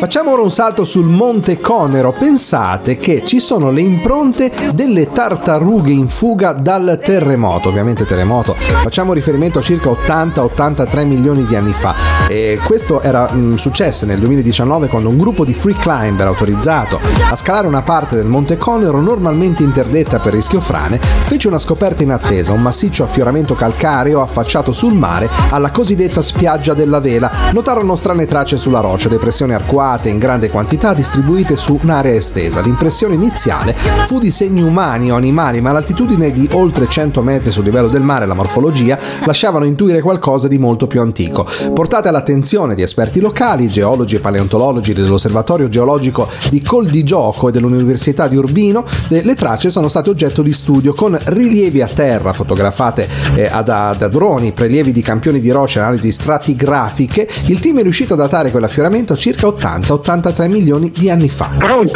Facciamo ora un salto sul Monte Conero. Pensate che ci sono le impronte delle tartarughe in fuga dal terremoto. Ovviamente terremoto, facciamo riferimento a circa 80-83 milioni di anni fa. E questo era successo nel 2019 quando un gruppo di free climber autorizzato a scalare una parte del Monte Conero, normalmente interdetta per rischio frane, fece una scoperta inattesa: un massiccio affioramento calcareo affacciato sul mare alla cosiddetta spiaggia della Vela. Notarono strane tracce sulla roccia, depressioni arcuate in grande quantità distribuite su un'area estesa. L'impressione iniziale fu di segni umani o animali, ma all'altitudine di oltre 100 metri sul livello del mare la morfologia lasciavano intuire qualcosa di molto più antico. Portate all'attenzione di esperti locali, geologi e paleontologi dell'Osservatorio Geologico di Col di Gioco e dell'Università di Urbino, le tracce sono state oggetto di studio con rilievi a terra fotografate da droni, prelievi di campioni di roccia e analisi stratigrafiche. Il team è riuscito a datare quell'affioramento a circa 80-83 milioni di anni fa.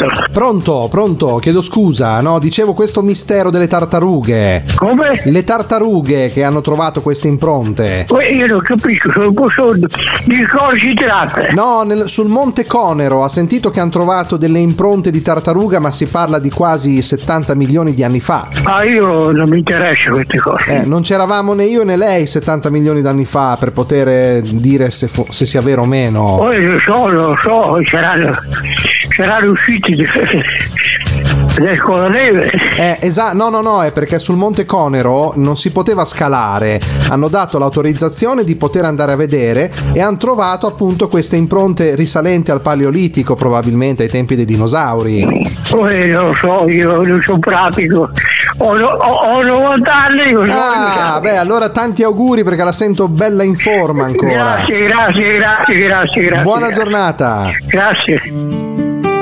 Pronto, chiedo scusa, no, dicevo questo mistero delle tartarughe. Come? Le tartarughe che hanno trovato queste impronte. Io non capisco, di cosa si tratta? No, sul Monte Conero ha sentito che hanno trovato delle impronte di tartaruga, ma si parla di quasi 70 milioni di anni fa. Io non mi interessa queste cose. Non c'eravamo né io né lei 70 milioni di anni fa per poter dire se sia vero o meno. Lo so, saranno usciti con la neve. Esatto, no, è perché sul Monte Conero non si poteva scalare. Hanno dato l'autorizzazione di poter andare a vedere e hanno trovato appunto queste impronte risalenti al Paleolitico, probabilmente ai tempi dei dinosauri. Non lo so, io non sono pratico. Ho 90 anni. Allora tanti auguri, perché la sento bella in forma ancora. Grazie. Buona giornata. Grazie.